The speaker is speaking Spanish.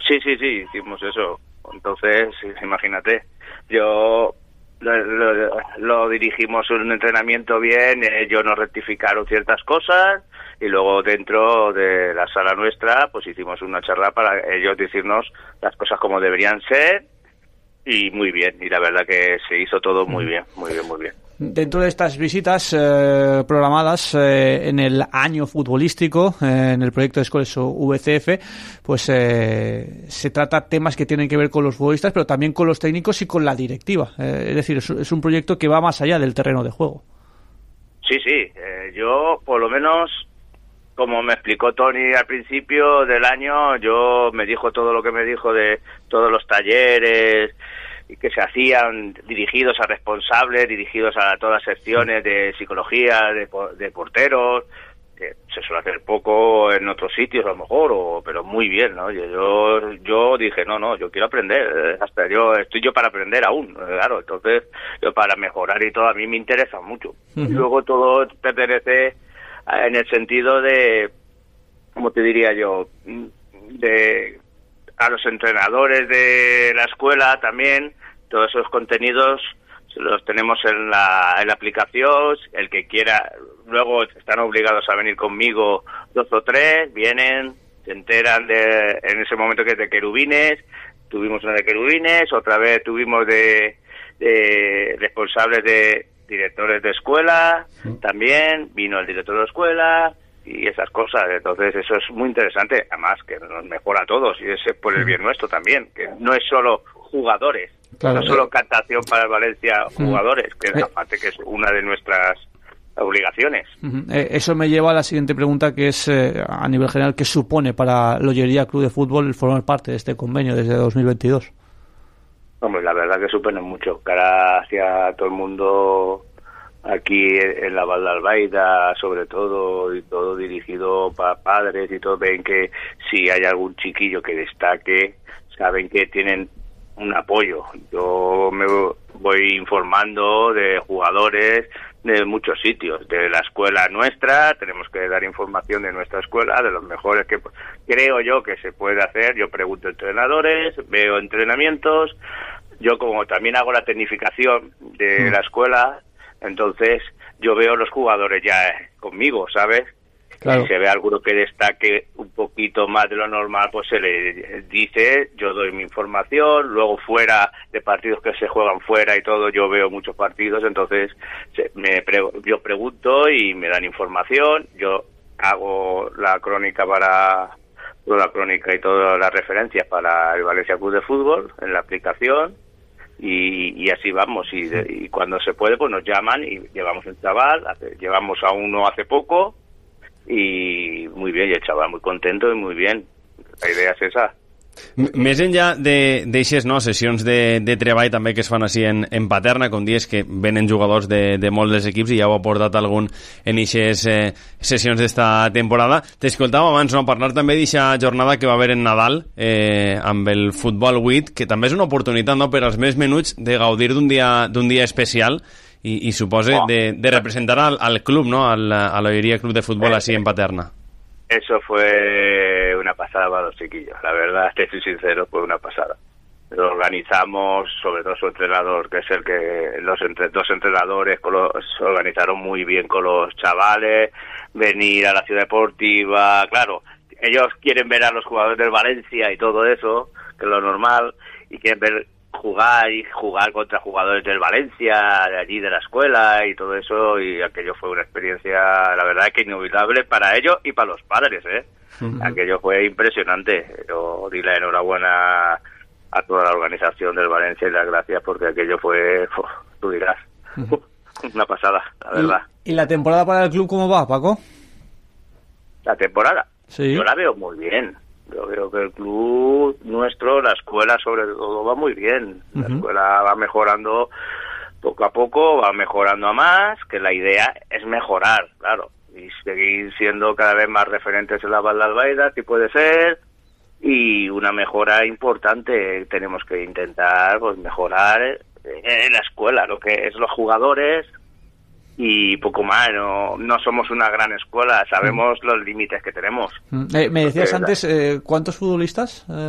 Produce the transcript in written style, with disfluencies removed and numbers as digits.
Sí, hicimos eso. Entonces, imagínate, yo lo dirigimos un entrenamiento bien, ellos nos rectificaron ciertas cosas y luego dentro de la sala nuestra pues hicimos una charla para ellos decirnos las cosas como deberían ser y muy bien, y la verdad que se hizo todo muy bien. Dentro de estas visitas programadas en el año futbolístico, en el proyecto de Escoleso VCF, pues se trata temas que tienen que ver con los futbolistas, pero también con los técnicos y con la directiva. Es decir, es un proyecto que va más allá del terreno de juego. Sí, yo por lo menos, como me explicó Tony al principio del año, me dijo todo lo que me dijo de todos los talleres que se hacían dirigidos a responsables, dirigidos a todas las secciones de psicología, de porteros, que se suele hacer poco en otros sitios a lo mejor, pero muy bien, ¿no? Yo dije, no, yo quiero aprender, hasta estoy para aprender aún, claro, entonces yo para mejorar y todo a mí me interesa mucho. Uh-huh. Luego todo pertenece en el sentido de, ¿cómo te diría yo?, a los entrenadores de la escuela también, todos esos contenidos los tenemos en la aplicación, el que quiera, luego están obligados a venir conmigo 2 o 3, vienen, se enteran en ese momento que es de querubines, tuvimos una de querubines, otra vez tuvimos de responsables de directores de escuela, también vino el director de escuela, y esas cosas. Entonces eso es muy interesante, además que nos mejora a todos y ese por el bien nuestro también, que no es solo jugadores, claro, no solo captación para el Valencia jugadores, que es aparte que es una de nuestras obligaciones. Eso me lleva a la siguiente pregunta, que es a nivel general, ¿qué supone para Lollería Club de Fútbol formar parte de este convenio desde 2022? Hombre, la verdad que supone mucho, cara hacia todo el mundo aquí en la Val d'Albaida, sobre todo, y todo dirigido para padres y todo. Ven que si hay algún chiquillo que destaque, saben que tienen un apoyo. Yo me voy informando de jugadores de muchos sitios, de la escuela nuestra, tenemos que dar información de nuestra escuela, de los mejores que creo yo que se puede hacer. Yo pregunto a entrenadores, veo entrenamientos, yo como también hago la tecnificación de la escuela, entonces yo veo los jugadores ya conmigo, ¿sabes? Claro. Si se ve alguno que destaque un poquito más de lo normal, pues se le dice, yo doy mi información, luego fuera de partidos que se juegan fuera y todo, yo veo muchos partidos, entonces yo pregunto y me dan información, yo hago la crónica y todas las referencias para el Valencia Club de Fútbol en la aplicación. Y así vamos, y cuando se puede pues nos llaman y llevamos un chaval, llevamos a uno hace poco y muy bien, y el chaval muy contento y muy bien, la idea és esa. Més enllà d'eixes sessions de treball també que es fan així en Paterna, com dius que venen jugadors de molts dels equips i ja heu aportat algun en eixes sessions d'esta temporada. T'escoltàvem abans parlar també d'eixa jornada que va haver en Nadal amb el Futbol 8, que també és una oportunitat per als més menuts de gaudir d'un dia especial i suposa de representar al club, a la Lollería Club de Fútbol així en Paterna. Eso fue una pasada para los chiquillos, la verdad, te soy sincero, fue una pasada. Lo organizamos, sobre todo su entrenador, que es el que los dos entrenadores se organizaron muy bien con los chavales, venir a la ciudad deportiva, claro, ellos quieren ver a los jugadores del Valencia y todo eso, que es lo normal, y quieren ver jugar contra jugadores del Valencia, de allí de la escuela y todo eso, y aquello fue una experiencia, la verdad que inolvidable para ellos y para los padres, Aquello fue impresionante. Yo di la enhorabuena a toda la organización del Valencia y las gracias porque aquello fue, tú dirás, una pasada, la verdad. ¿Y la temporada para el club cómo va, Paco? La temporada, sí. Yo la veo muy bien. Yo creo que el club nuestro, la escuela sobre todo, va muy bien. La escuela va mejorando poco a poco, va mejorando a más, que la idea es mejorar, claro, y seguir siendo cada vez más referentes en la Val d'Albaida, si puede ser, y una mejora importante. Tenemos que intentar mejorar en la escuela, lo que es los jugadores, y poco más. No somos una gran escuela, sabemos los límites que tenemos. Me decías antes, ¿cuántos futbolistas